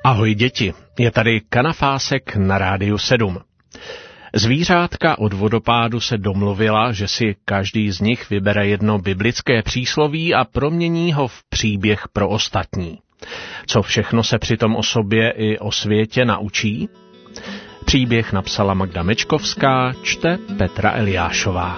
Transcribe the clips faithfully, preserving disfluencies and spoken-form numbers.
Ahoj děti, je tady Kanafásek na Rádiu sedm. Zvířátka od vodopádu se domluvila, že si každý z nich vybere jedno biblické přísloví a promění ho v příběh pro ostatní. Co všechno se přitom o sobě i o světě naučí? Příběh napsala Magda Mečkovská, čte Petra Eliášová.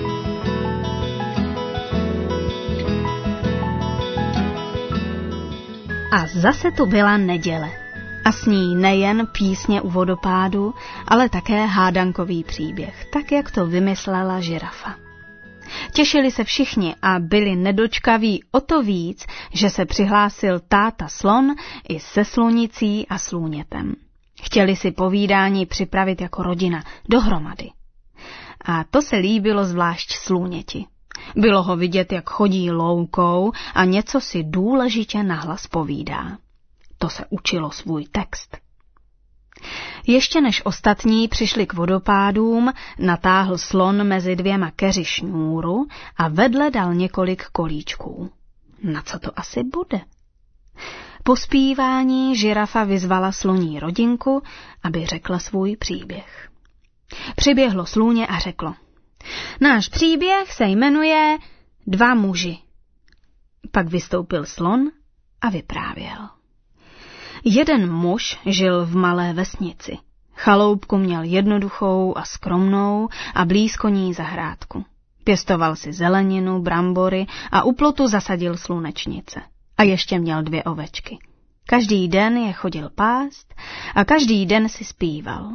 A zase tu byla neděle. A s ní nejen písně u vodopádu, ale také hádankový příběh, tak jak to vymyslela žirafa. Těšili se všichni a byli nedočkaví o to víc, že se přihlásil táta slon i se slunicí a slůnětem. Chtěli si povídání připravit jako rodina, dohromady. A to se líbilo zvlášť slůněti. Bylo ho vidět, jak chodí loukou a něco si důležitě nahlas povídá. To se učilo svůj text. Ještě než ostatní přišli k vodopádům, natáhl slon mezi dvěma keři šňůru a vedle dal několik kolíčků. Na co to asi bude? Po zpívání žirafa vyzvala sloní rodinku, aby řekla svůj příběh. Přiběhlo slůně a řeklo: Náš příběh se jmenuje Dva muži. Pak vystoupil slon a vyprávěl. Jeden muž žil v malé vesnici. Chaloupku měl jednoduchou a skromnou a blízko ní zahrádku. Pěstoval si zeleninu, brambory a u plotu zasadil slunečnice. A ještě měl dvě ovečky. Každý den je chodil pást a každý den si zpíval.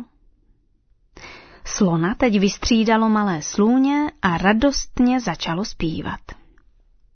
Slona teď vystřídalo malé slůně a radostně začalo zpívat.